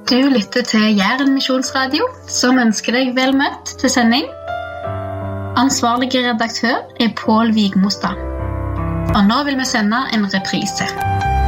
Du lytter til Jæren Misjonsradio, som ønsker deg vel møtt til sending. Ansvarlig redaktør Pål Vigmostad. Og nå vil vi sende en reprise.